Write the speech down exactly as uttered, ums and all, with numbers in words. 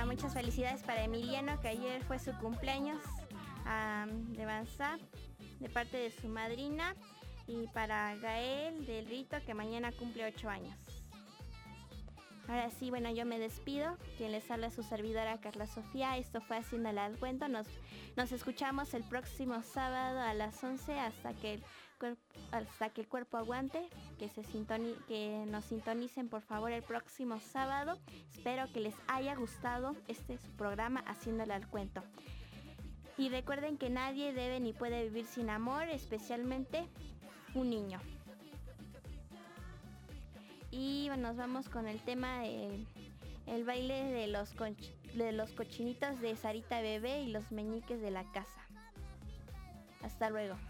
muchas felicidades para Emiliano, que ayer fue su cumpleaños um, de Banzá, de parte de su madrina. Y para Gael del Rito, que mañana cumple ocho años. Ahora sí, bueno, yo me despido. Quien les habla es su servidora Carla Sofía. Esto fue Haciéndole al Cuento. Nos, nos escuchamos el próximo sábado a las once hasta que el, cuerp, hasta que el cuerpo aguante. Que, se sintoni, que nos sintonicen por favor el próximo sábado. Espero que les haya gustado este su programa Haciéndole al Cuento. Y recuerden que nadie debe ni puede vivir sin amor, especialmente un niño. Y bueno, nos vamos con el tema del el baile de los, conch, de los cochinitos de Sarita Bebé y los meñiques de la casa. Hasta luego.